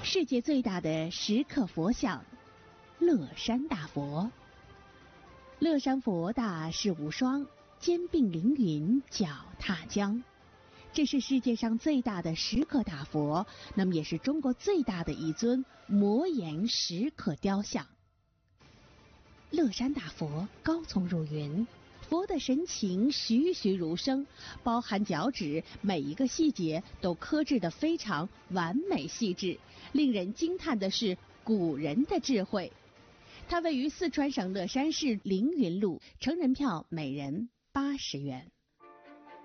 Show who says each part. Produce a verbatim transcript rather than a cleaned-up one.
Speaker 1: 世界最大的石刻佛像——乐山大佛。乐山佛大势无双，肩并凌云，脚踏江。这是世界上最大的石刻大佛，那么也是中国最大的一尊磨岩石刻雕像。乐山大佛高耸入云，佛的神情栩栩如生，包含脚趾，每一个细节都刻制得非常完美细致。令人惊叹的是古人的智慧。它位于四川省乐山市凌云路，成人票每人八十元。